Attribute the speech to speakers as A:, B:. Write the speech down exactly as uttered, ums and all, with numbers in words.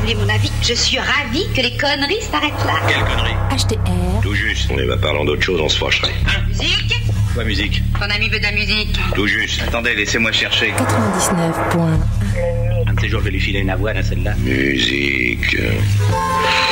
A: voulez mon avis, je suis ravie que les conneries s'arrêtent là.
B: Quelle connerie?
C: H T R.
B: Tout juste.
D: Eh ben, parlons d'autre chose, on se fâcherait.
A: Hein? Musique?
B: Quoi, musique?
A: Ton ami veut de la musique.
B: Tout juste. Attendez, laissez-moi chercher.
C: quatre-vingt-dix-neuf point un.
B: Un de ces jours, je vais lui filer une avoine à celle-là.
D: Musique.